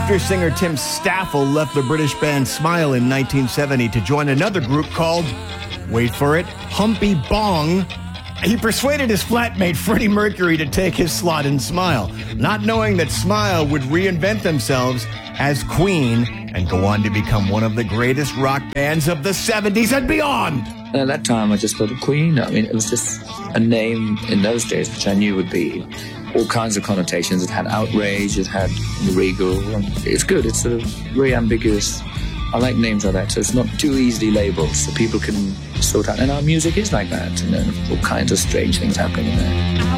After singer Tim Staffel left the British band Smile in 1970 to join another group called, wait for it, Humpy Bong, he persuaded his flatmate Freddie Mercury to take his slot in Smile, not knowing that Smile would reinvent themselves as Queen and go on to become one of the greatest rock bands of the 70s and beyond. At that time, I just thought of Queen. I mean, it was just a name in those days, which I knew would be all kinds of connotations. It had outrage, it had regal. It's good. It's sort of very ambiguous. I like names like that, so it's not too easily labeled, so people can sort out. And our music is like that, all kinds of strange things happening in there.